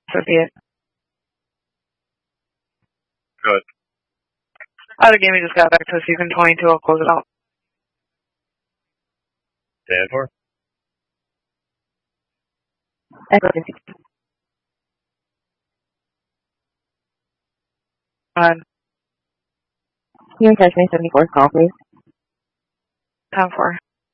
58. Good. Other game we just got back to us. You can 22. I'll close it out. Stand for. Echo 50. Go ahead. You catch me 74. Call, please. 10-4.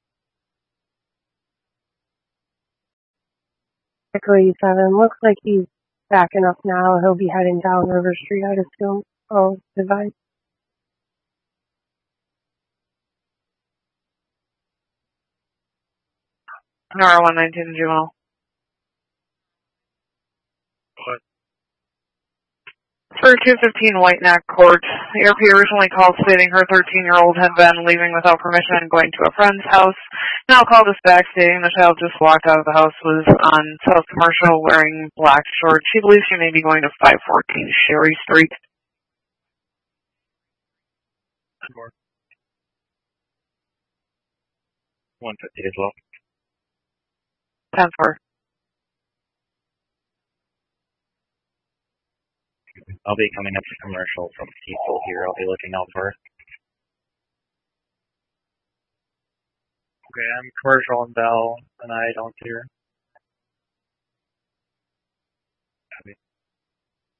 Echo 87. Looks like he's backing up now. He'll be heading down River Street, I'd assume. Oh, Divide. NR 119 juvenile. What? For 215 White Neck Court, the ERP originally called stating her 13-year-old had been leaving without permission and going to a friend's house. Now called us back stating the child just walked out of the house, was on South Commercial wearing black shorts. She believes she may be going to 514 Sherry Street. 150 as well. 10-4. I'll be coming up to Commercial from people here. I'll be looking out for. Okay, I'm Commercial and Bell, and I don't hear.